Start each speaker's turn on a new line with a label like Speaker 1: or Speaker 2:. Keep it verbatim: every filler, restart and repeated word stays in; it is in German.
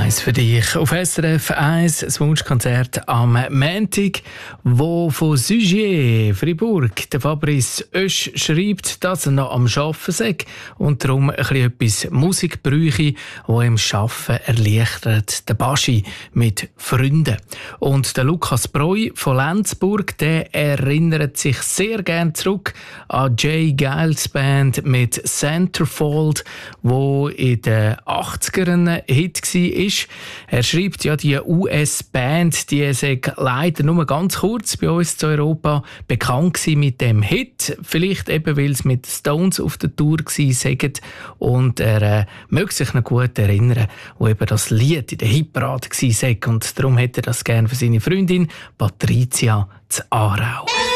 Speaker 1: eins für dich auf S R F eins, das Wunschkonzert am Montag, wo von Sugier, Fribourg, der Fabrice Oesch schreibt, dass er noch am Arbeiten sei und darum ein bisschen etwas Musik bräuchte, die ihm das Arbeiten erleichtert. Der Baschi mit Freunden. Und der Lukas Breu von Lenzburg, der erinnert sich sehr gern zurück an Jay Giles Band mit Centerfold, wo in den achtzigern ein Hit war. Er schreibt, ja, die U S-Band, die sei leider nur ganz kurz bei uns zu Europa bekannt gewesen mit dem Hit. Vielleicht eben, weil es mit Stones auf der Tour war. Und er äh, möge sich noch gut erinnern, wo eben das Lied in der Hitparade war. Und darum hätte er das gerne für seine Freundin Patricia zu Aarau.